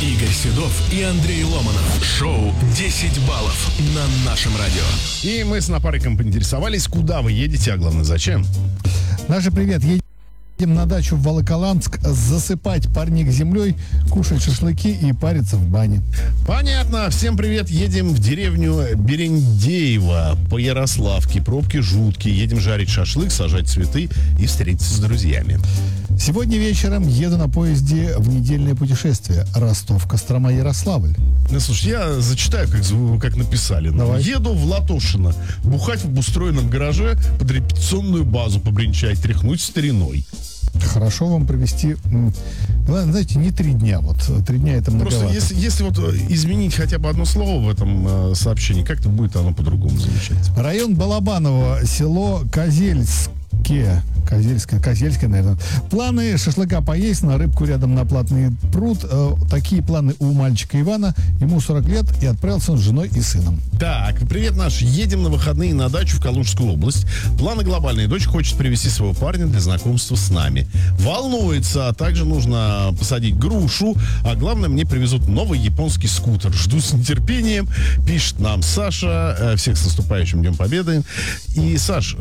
Игорь Седов и Андрей Ломанов. Шоу «10 баллов» на нашем радио. И мы с напарником поинтересовались, куда вы едете, а главное, зачем. Даша, привет. Едем на дачу в Волоколамск засыпать парник землей, кушать шашлыки и париться в бане. Понятно. Всем привет. Едем в деревню Берендеево по Ярославке. Пробки жуткие. Едем жарить шашлык, сажать цветы и встретиться с друзьями. Сегодня вечером еду на поезде в недельное путешествие. Ростов, Кострома, Ярославль. Ну, слушай, я зачитаю, как написали. Давай. Еду в Латошино. Бухать в обустроенном гараже, под репетиционную базу побренчать, тряхнуть стариной. Хорошо вам провести, главное, знаете, не 3 дня. Вот 3 дня это многовато. Просто если вот изменить хотя бы одно слово в этом сообщении, как-то будет оно по-другому звучать. Район Балабаново, село Козельское, наверное. Планы шашлыка поесть, на рыбку рядом на платный пруд. Такие планы у мальчика Ивана. Ему 40 лет, и отправился он с женой и сыном. Так, привет, наш. Едем на выходные на дачу в Калужскую область. Планы глобальные. Дочь хочет привезти своего парня для знакомства с нами. Волнуется, а также нужно посадить грушу. А главное, мне привезут новый японский скутер. Жду с нетерпением. Пишет нам Саша. Всех с наступающим Днем Победы. И, Саш,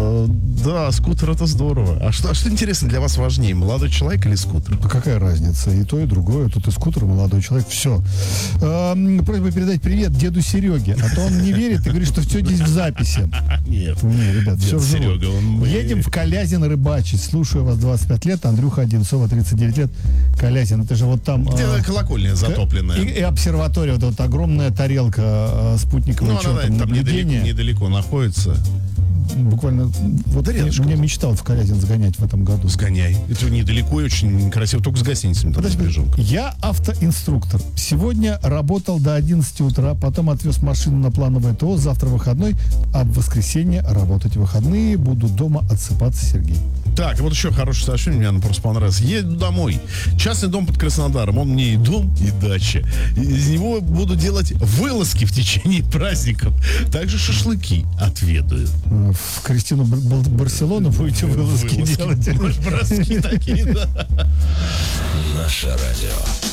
да, скутер — это здорово. А что интересно для вас важнее, молодой человек или скутер? А какая разница? И то, и другое. Тут и скутер, и молодой человек. Все. Просьба передать привет деду Сереге. А то он не верит и говорит, что все здесь в записи. Нет. Не, ребят, все Серега, Едем в Калязин рыбачить. Слушаю вас 25 лет. Андрюха Одинцова 39 лет. Калязин, это же вот там... Где колокольня затопленная. И обсерватория. Вот огромная тарелка спутниковая. Ну, она там недалеко находится. Буквально, вот да я мечтал в Калязин сгонять в этом году. Сгоняй. Это недалеко и очень красиво, только с гостиницами там напряженка. Я автоинструктор. Сегодня работал до 11 утра, потом отвез машину на плановое ТО, завтра выходной, а в воскресенье работать в выходные, буду дома отсыпаться, Сергей. Так, вот еще хорошее сообщение, мне оно просто понравилось. Еду домой. Частный дом под Краснодаром. Он мне и дом, и дача. Из него буду делать вылазки в течение праздников. Также шашлыки отведаю. В Кристину Барселону будете вылазки делать? Броски такие, да. Наше радио.